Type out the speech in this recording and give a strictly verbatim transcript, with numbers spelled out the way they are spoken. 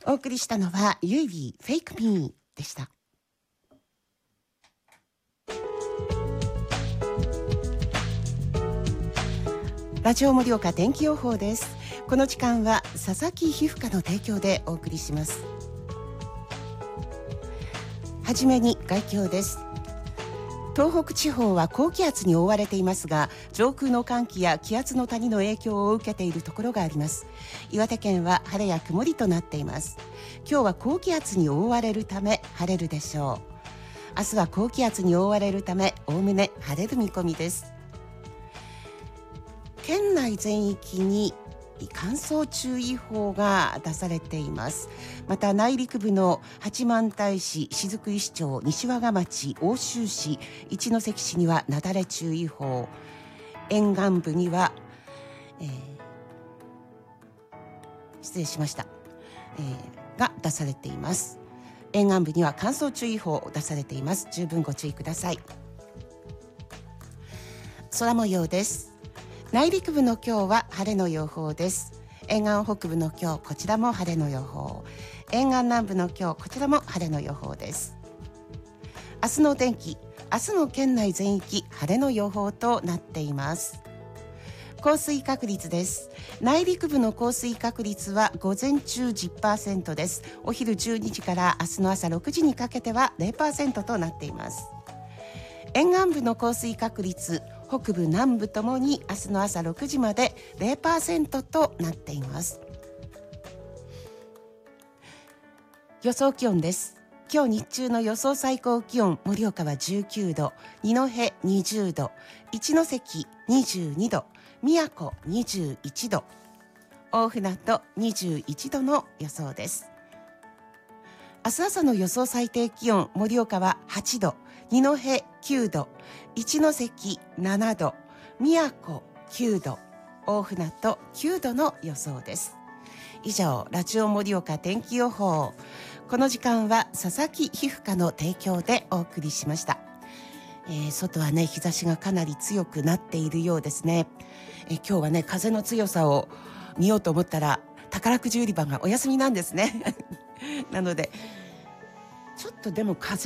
お送りしたのはユイビーフェイクミーでした。ラジオ盛岡天気予報です。この時間は佐々木皮膚科の提供でお送りします。はじめに概況です。東北地方は高気圧に覆われていますが、上空の寒気や気圧の谷の影響を受けているところがあります。岩手県は晴れや曇りとなっています。今日は高気圧に覆われるため晴れるでしょう。明日は高気圧に覆われるためおおむね晴れる見込みです。県内全域に乾燥注意報が出されています。また内陸部の八幡平市、雫石町、西和賀町、奥州市、一関市にはなだれ注意報、沿岸部には、えー、失礼しました、えー、が出されています。沿岸部には乾燥注意報出されています。十分ご注意ください。空模様です。内陸部の今日は晴れの予報です。沿岸北部の今日、こちらも晴れの予報。沿岸南部の今日、こちらも晴れの予報です。明日のお天気、明日の県内全域晴れの予報となっています。降水確率です。内陸部の降水確率は午前中 じゅっパーセント です。お昼じゅうにじから明日の朝ろくじにかけては ゼロパーセント となっています。沿岸部の降水確率、北部南部ともに明日の朝ろくじまで ゼロパーセント となっています。予想気温です。今日日中の予想最高気温、盛岡はじゅうきゅうど、二戸にじゅうど、一関にじゅうにど、宮古にじゅういちど、大船渡にじゅういちどの予想です。明日朝の予想最低気温、盛岡ははちど、二戸きゅうど、一関ななど、宮古きゅうど、大船渡きゅうどの予想です。以上、ラジオ盛岡天気予報。この時間は佐々木皮膚科の提供でお送りしました。えー、外はね、日差しがかなり強くなっているようですね。えー、今日はね、風の強さを見ようと思ったら宝くじ売り場がお休みなんですね。なのでちょっとでも風